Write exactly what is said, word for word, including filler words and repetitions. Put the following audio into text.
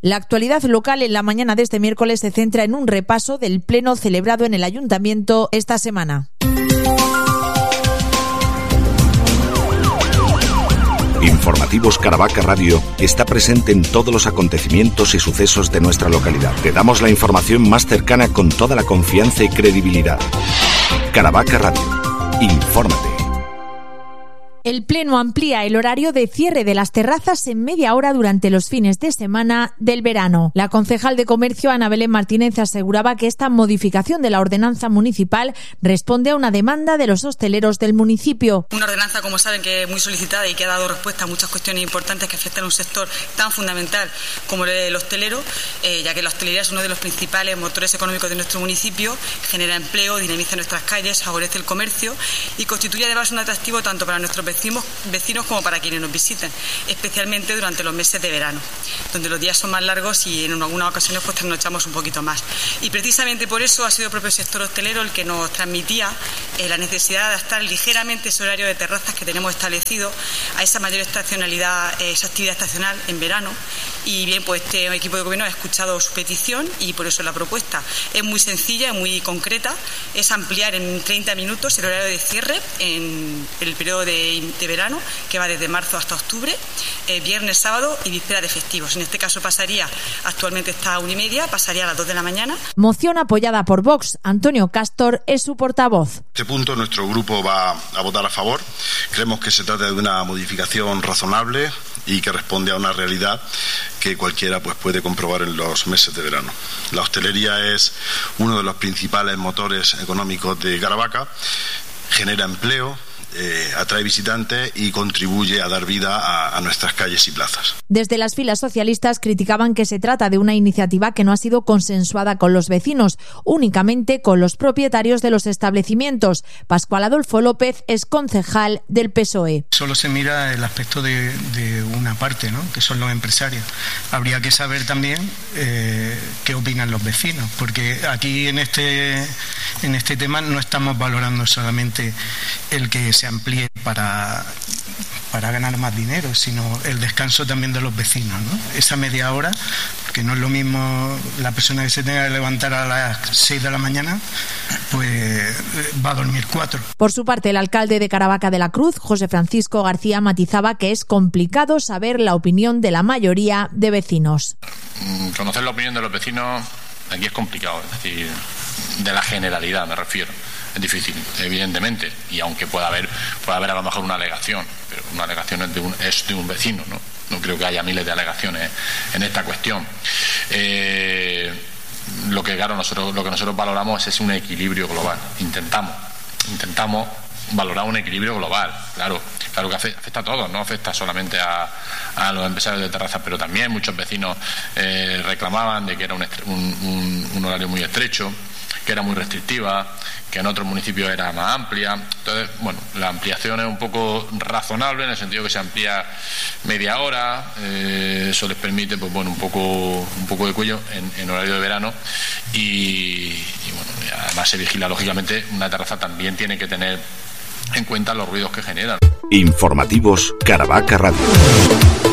La actualidad local en la mañana de este miércoles se centra en un repaso del pleno celebrado en el Ayuntamiento esta semana. Informativos Caravaca Radio está presente en todos los acontecimientos y sucesos de nuestra localidad. Te damos la información más cercana con toda la confianza y credibilidad. Caravaca Radio. Infórmate. El Pleno amplía el horario de cierre de las terrazas en media hora durante los fines de semana del verano. La concejal de Comercio, Ana Belén Martínez, aseguraba que esta modificación de la ordenanza municipal responde a una demanda de los hosteleros del municipio. Una ordenanza, como saben, que es muy solicitada y que ha dado respuesta a muchas cuestiones importantes que afectan a un sector tan fundamental como el hostelero, eh, ya que la hostelería es uno de los principales motores económicos de nuestro municipio, genera empleo, dinamiza nuestras calles, favorece el comercio y constituye además un atractivo tanto para nuestros vecinos vecinos como para quienes nos visiten, especialmente durante los meses de verano, donde los días son más largos y en algunas ocasiones pues trasnochamos un poquito más. Y precisamente por eso ha sido el propio sector hostelero el que nos transmitía eh, la necesidad de adaptar ligeramente ese horario de terrazas que tenemos establecido a esa mayor estacionalidad, eh, esa actividad estacional en verano. Y bien, pues este equipo de gobierno ha escuchado su petición y por eso la propuesta es muy sencilla, es muy concreta, es ampliar en treinta minutos el horario de cierre en el periodo de de verano, que va desde marzo hasta octubre, eh, viernes, sábado y víspera de festivos. En este caso pasaría, actualmente está a una y media, pasaría a las dos de la mañana. Moción apoyada por Vox. Antonio Castor es su portavoz. Este punto nuestro grupo va a votar a favor. Creemos que se trata de una modificación razonable y que responde a una realidad que cualquiera pues puede comprobar en los meses de verano. La hostelería es uno de los principales motores económicos de Caravaca, genera empleo, Eh, atrae visitantes y contribuye a dar vida a, a nuestras calles y plazas. Desde las filas socialistas criticaban que se trata de una iniciativa que no ha sido consensuada con los vecinos, únicamente con los propietarios de los establecimientos. Pascual Adolfo López es concejal del P S O E. Solo se mira el aspecto de, de una parte, ¿no?, que son los empresarios. Habría que saber también eh, qué opinan los vecinos, porque aquí en este, en este tema no estamos valorando solamente el que se amplíe para, para ganar más dinero, sino el descanso también de los vecinos, ¿no? Esa media hora, porque no es lo mismo la persona que se tenga que levantar a las seis de la mañana, pues va a dormir cuatro. Por su parte, el alcalde de Caravaca de la Cruz, José Francisco García, matizaba que es complicado saber la opinión de la mayoría de vecinos. Conocer la opinión de los vecinos aquí es complicado, es decir, de la generalidad me refiero. Es difícil, evidentemente, y aunque pueda haber pueda haber a lo mejor una alegación, pero una alegación es de un, es de un vecino, ¿no? No creo que haya miles de alegaciones en esta cuestión. Eh, lo que claro nosotros lo que nosotros valoramos es un equilibrio global. Intentamos, intentamos valorar un equilibrio global, claro, claro que afecta a todos, no afecta solamente a, a los empresarios de terrazas, pero también muchos vecinos eh, reclamaban de que era un, un, un, un horario muy estrecho, que era muy restrictiva, que en otros municipios era más amplia. Entonces, bueno, la ampliación es un poco razonable en el sentido que se amplía media hora, eh, eso les permite, pues bueno, un poco un poco de cuello en, en horario de verano y, y bueno, además se vigila lógicamente. Una terraza también tiene que tener en cuenta los ruidos que generan. Informativos Caravaca Radio.